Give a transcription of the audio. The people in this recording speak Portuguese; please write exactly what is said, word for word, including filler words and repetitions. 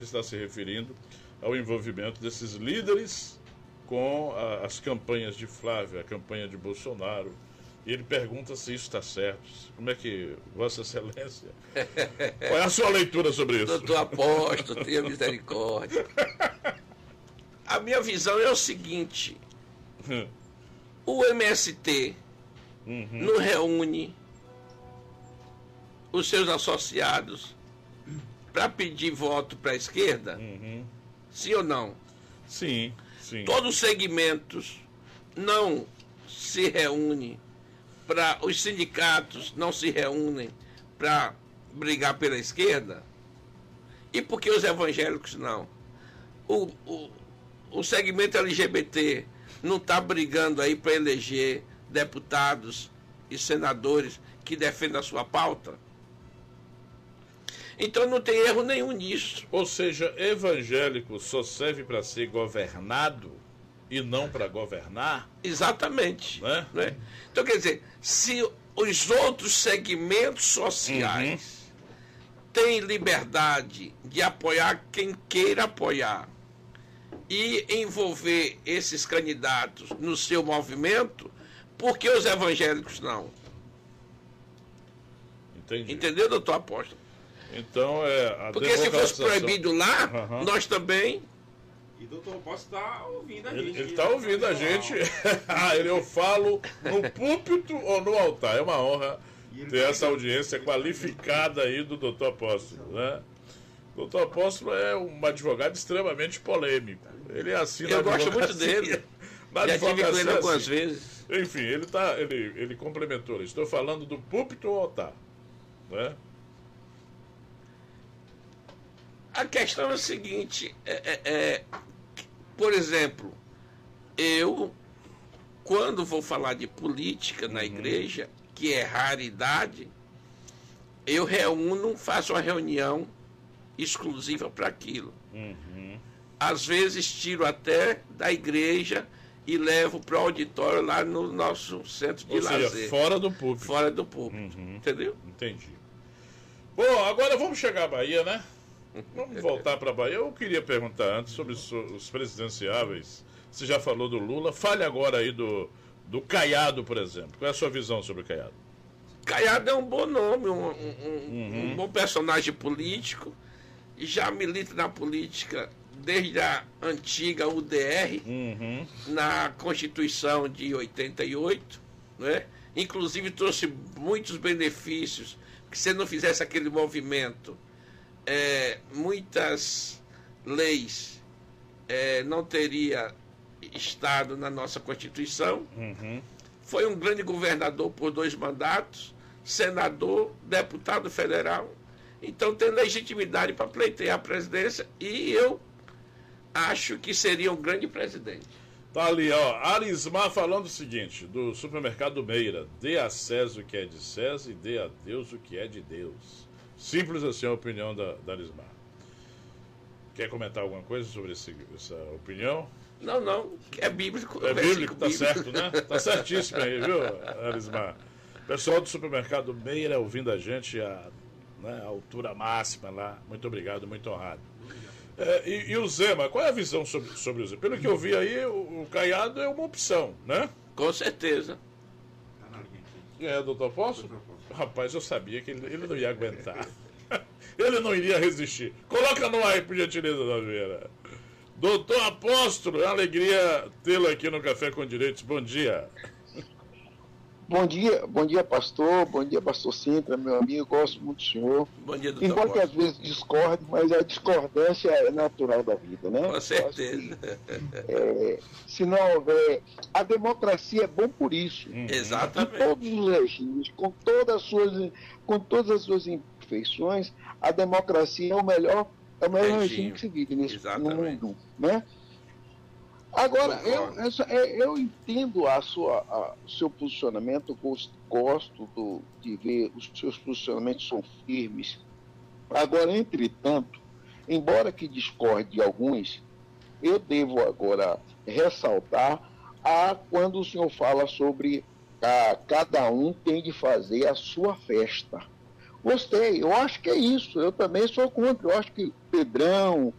está se referindo ao envolvimento desses líderes com a, as campanhas de Flávio, a campanha de Bolsonaro. E ele pergunta se isso está certo. Como é que, Vossa Excelência, qual é a sua leitura sobre isso? Doutor Apóstolo, tenha misericórdia. A minha visão é o seguinte: o M S T uhum. não reúne os seus associados para pedir voto para a esquerda? Uhum. Sim ou não? Sim, sim. Todos os segmentos não se reúnem para... Os sindicatos não se reúnem para brigar pela esquerda? E por que os evangélicos não? O, o, o segmento L G B T não está brigando aí para eleger deputados e senadores que defendam a sua pauta? Então não tem erro nenhum nisso. Ou seja, evangélico só serve para ser governado e não para governar? Exatamente. Né? Né? Então, quer dizer, se os outros segmentos sociais uhum. têm liberdade de apoiar quem queira apoiar e envolver esses candidatos no seu movimento, por que os evangélicos não? Entendi. Entendeu, doutor Apóstolo? Então, é, a Porque se fosse proibido lá, uhum. nós também... E o doutor Apóstolo está ouvindo a gente. Ele está ouvindo a gente. Ah, eu falo no púlpito ou no altar. É uma honra ter essa audiência qualificada aí do doutor Apóstolo, né? O doutor Apóstolo é um advogado extremamente polêmico. Ele assina... Eu gosto muito dele. Já tive com ele algumas vezes. Enfim, ele, tá, ele, ele complementou. Estou falando do púlpito ou altar, né? A questão é a seguinte, é, é, é, por exemplo, eu, quando vou falar de política na uhum. igreja, que é raridade, eu reúno, faço uma reunião exclusiva para aquilo. Uhum. Às vezes tiro até da igreja e levo para o auditório lá no nosso centro de Ou lazer. Seja, fora do púlpito. Fora do púlpito, uhum. entendeu? Entendi. Bom, agora vamos chegar à Bahia, né? Vamos voltar para a Bahia. Eu queria perguntar antes sobre os presidenciáveis. Você já falou do Lula. Fale agora aí do, do Caiado, por exemplo. Qual é a sua visão sobre o Caiado? Caiado é um bom nome, um, um, uhum. um bom personagem político. Já milita na política desde a antiga U D R, uhum. na Constituição de oitenta e oito. Né? Inclusive trouxe muitos benefícios. Que se não fizesse aquele movimento... É, muitas leis é, não teria estado na nossa Constituição. Uhum. Foi um grande governador por dois mandatos, senador, deputado federal. Então tem legitimidade para pleitear a presidência e eu acho que seria um grande presidente. Tá ali, ó, Arismar falando o seguinte, do supermercado Meira: dê a César o que é de César e dê a Deus o que é de Deus. Simples assim a opinião da, da Arismar. Quer comentar alguma coisa sobre esse, essa opinião? Não, não, é bíblico. É bíblico, tá bíblico. Certo, né? Tá certíssimo aí, viu, Arismar? Pessoal do supermercado Meira ouvindo a gente a, né, a altura máxima lá. Muito obrigado, muito honrado. É, e, e o Zema, qual é a visão sobre, sobre o Zema? Pelo que eu vi aí, o, o Caiado é uma opção, né? Com certeza. É, doutor Apóstolo? Rapaz, eu sabia que ele, ele não ia aguentar. Ele não iria resistir. Coloca no ar aí, por gentileza, Daveira. Doutor Apóstolo, é uma alegria tê-lo aqui no Café com Direitos. Bom dia. Bom dia, bom dia, pastor. Bom dia, pastor Sintra, meu amigo. Gosto muito do senhor. Bom dia, doutor Embora Apóstolo. que às vezes discorde, mas a discordância é natural da vida, né? Com certeza. Que, é, se não houver... A democracia é bom por isso. Hum. Exatamente. Em todos os regimes, com todas as suas, com todas as suas imperfeições, a democracia é o melhor, é o melhor regime, regime que se vive nesse no mundo, né? Agora, eu, essa, eu entendo a sua, a, o seu posicionamento, gosto, gosto do, de ver os seus posicionamentos são firmes. Agora, entretanto, embora que discorde de alguns, eu devo agora ressaltar a quando o senhor fala sobre a, cada um tem de fazer a sua festa. Gostei, eu acho que é isso. Eu também sou contra. Eu acho que Pedrão,